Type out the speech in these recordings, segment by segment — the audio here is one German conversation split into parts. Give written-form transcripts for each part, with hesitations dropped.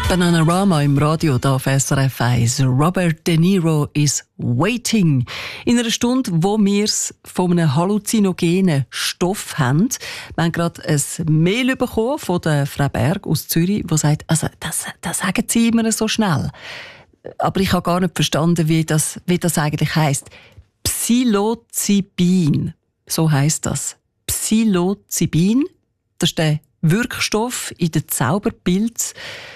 Bananarama im Radio auf SRF 1. Robert De Niro is waiting. In einer Stunde, wo wir es von einem halluzinogenen Stoff haben. Wir haben gerade ein Mail bekommen von der Frau Berg aus Zürich, die sagt, also, das sagen Sie immer so schnell. Aber ich habe gar nicht verstanden, wie das eigentlich heisst. Psilocybin, so heisst das. Psilocybin, das ist der Wirkstoff in den Zauberpilz.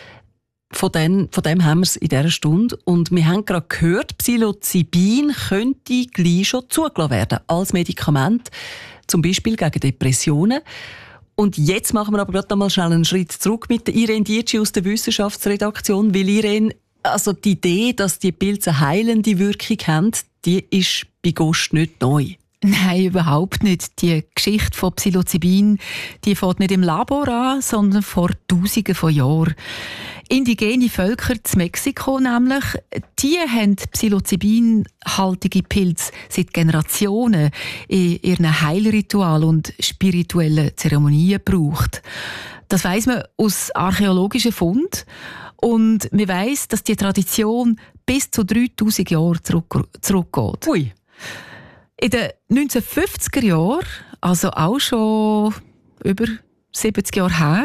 Von dem haben wir es in dieser Stunde. Und wir haben gerade gehört, Psilocybin könnte gleich schon zugelassen werden als Medikament, zum Beispiel gegen Depressionen. Und jetzt machen wir aber gerade noch mal schnell einen Schritt zurück mit der Irene Dietschi aus der Wissenschaftsredaktion, weil Irene, also die Idee, dass die Pilze heilende Wirkung haben, die ist bei Ghost nicht neu. Nein, überhaupt nicht. Die Geschichte von Psilocybin, die fängt nicht im Labor an, sondern vor Tausenden von Jahren. Indigene Völker in Mexiko nämlich, die haben Psilocybin-haltige Pilze seit Generationen in ihren Heilritualen und spirituellen Zeremonien gebraucht. Das weiss man aus archäologischen Funden. Und man weiss, dass die Tradition bis zu 3000 Jahre zurückgeht. Ui. In den 1950er Jahren, also auch schon über 70 Jahre her,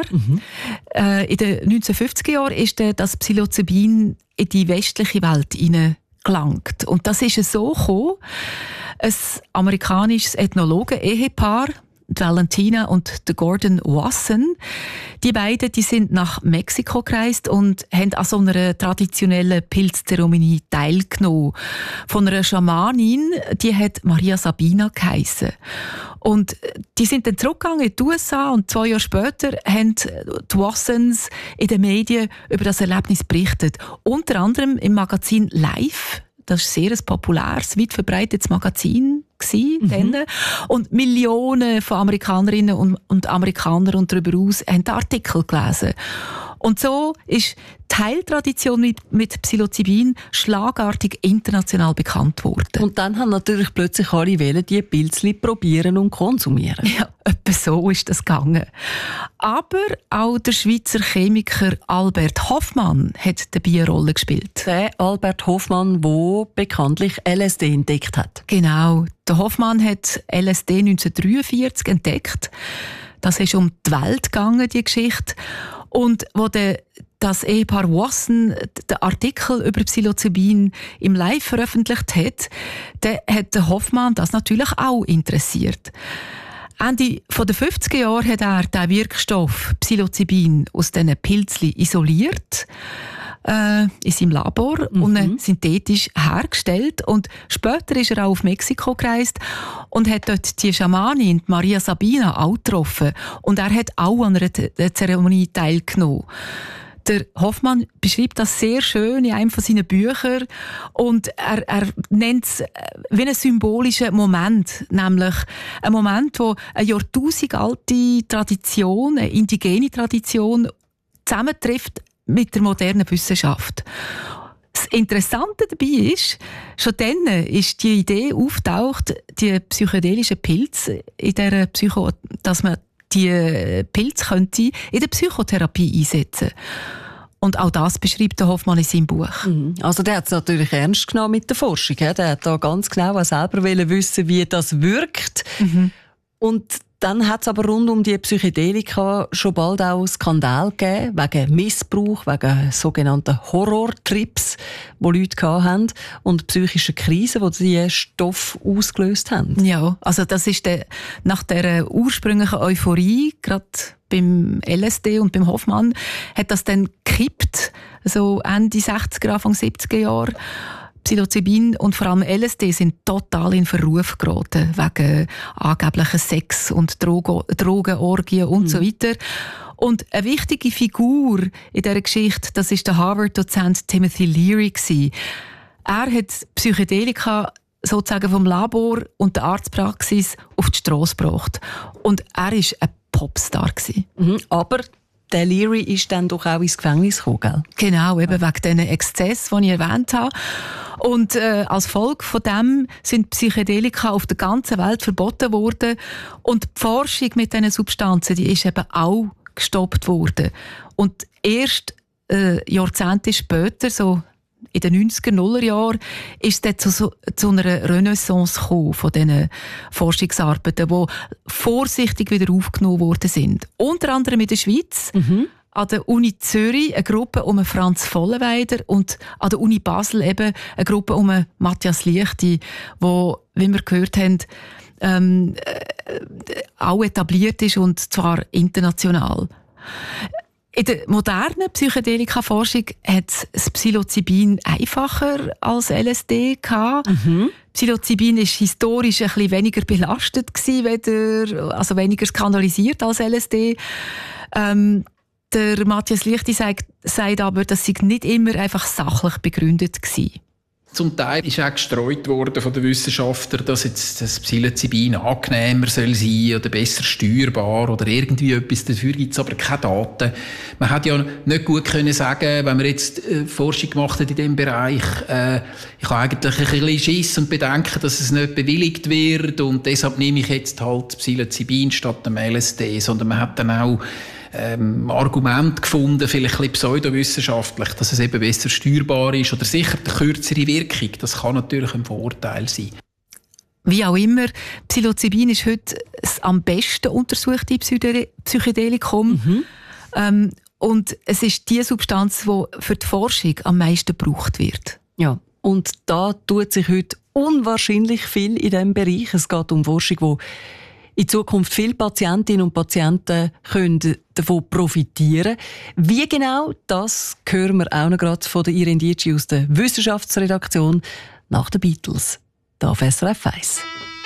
in den 1950er Jahren ist das Psilocybin in die westliche Welt hineingelangt. Und das ist so gekommen, ein amerikanisches Ethnologen-Ehepaar, die Valentina und der Gordon Wasson. Die beiden, die sind nach Mexiko gereist und haben an so einer traditionellen Pilzzeremonie teilgenommen. Von einer Schamanin, die hat Maria Sabina geheissen. Und die sind dann zurückgegangen in die USA und 2 Jahre später haben die Wassons in den Medien über das Erlebnis berichtet. Unter anderem im Magazin Life. Das ist sehr ein populäres, weit verbreitetes Magazin gewesen. Und Millionen von Amerikanerinnen und Amerikanern und darüber aus haben den Artikel gelesen. Und so ist die Heiltradition mit Psilocybin schlagartig international bekannt worden. Und dann haben natürlich plötzlich alle wollen, die Pilzli probieren und konsumieren. Ja, etwa so ist das gegangen. Aber auch der Schweizer Chemiker Albert Hofmann hat dabei eine Rolle gespielt. Der Albert Hofmann, der bekanntlich LSD entdeckt hat. Genau. Der Hofmann hat LSD 1943 entdeckt. Das ist um die Welt gegangen, die Geschichte. Und wo das Ehepaar Wasson den Artikel über Psilocybin im Live veröffentlicht hat, hat der Hofmann das natürlich auch interessiert. Ende der 50er Jahre hat er den Wirkstoff Psilocybin aus diesen Pilzchen isoliert in seinem Labor und synthetisch hergestellt. Und später ist er auch auf Mexiko gereist und hat dort die Schamanin, Maria Sabina, auch getroffen. Und er hat auch an einer Zeremonie teilgenommen. Der Hofmann beschreibt das sehr schön in einem von seinen Büchern und er nennt es wie einen symbolischen Moment, nämlich ein Moment, wo eine jahrtausendalte Tradition, eine indigene Tradition zusammentrifft mit der modernen Wissenschaft. Das Interessante dabei ist, schon dann ist die Idee auftaucht, die psychedelischen Pilze in der dass man die Pilze könnte in der Psychotherapie einsetzen. Und auch das beschreibt der Hofmann in seinem Buch. Also der hat es natürlich ernst genommen mit der Forschung. Der hat da ganz genau selber wissen, wie das wirkt. Und dann hat es aber rund um die Psychedelika schon bald auch Skandal gegeben, wegen Missbrauch, wegen sogenannten Horrortrips, die Leute hatten, und psychischen Krisen, die diese Stoffe ausgelöst haben. Ja, also das ist nach der ursprünglichen Euphorie, gerade beim LSD und beim Hofmann, hat das dann gekippt, so Ende 60er, Anfang 70er Jahre. Psilocybin und vor allem LSD sind total in Verruf geraten, wegen angeblichen Sex- und Drogenorgien und so weiter. Und eine wichtige Figur in dieser Geschichte, das ist der Harvard-Dozent Timothy Leary gewesen. Er hat Psychedelika sozusagen vom Labor und der Arztpraxis auf die Strasse gebracht. Und er war ein Popstar gewesen. Aber der Leary ist dann doch auch ins Gefängnis gekommen, gell? Genau, eben wegen diesen Exzessen, die ich erwähnt habe. Und als Folge von dem sind Psychedelika auf der ganzen Welt verboten worden. Und die Forschung mit diesen Substanzen, die ist eben auch gestoppt worden. Und erst Jahrzehnte später, so in den 90er, 0er Jahren, ist es zu einer Renaissance gekommen von diesen Forschungsarbeiten, die vorsichtig wieder aufgenommen worden sind. Unter anderem in der Schweiz, an der Uni Zürich eine Gruppe um Franz Vollenweider und an der Uni Basel eben eine Gruppe um Matthias Liechti, wo, wie wir gehört haben, auch etabliert ist, und zwar international. In der modernen Psychedelika-Forschung hat das Psilocybin einfacher als LSD gehabt. Psilocybin war historisch ein bisschen weniger belastet gewesen, also weniger skandalisiert als LSD. Der Matthias Liechti sagt aber, das sei nicht immer einfach sachlich begründet gewesen. Zum Teil ist auch gestreut worden von den Wissenschaftlern, dass jetzt das Psilocybin angenehmer soll sein oder besser steuerbar oder irgendwie etwas. Dafür gibt es aber keine Daten. Man hat ja nicht gut können sagen, wenn man jetzt Forschung gemacht hat in diesem Bereich, ich habe eigentlich ein bisschen Schiss und Bedenken, dass es nicht bewilligt wird und deshalb nehme ich jetzt halt Psilocybin statt dem LSD, sondern man hat dann auch Argument gefunden, vielleicht ein bisschen pseudowissenschaftlich, dass es eben besser steuerbar ist oder sicher die kürzere Wirkung. Das kann natürlich ein Vorteil sein. Wie auch immer, Psilocybin ist heute das am besten untersuchte Psychedelikum. Und es ist die Substanz, die für die Forschung am meisten gebraucht wird. Ja, und da tut sich heute unwahrscheinlich viel in diesem Bereich. Es geht um Forschung, die in Zukunft viele Patientinnen und Patienten können davon profitieren. Wie genau, das hören wir auch noch gerade von der Irene Dietschi aus der Wissenschaftsredaktion nach den Beatles. Da auf SRF 1.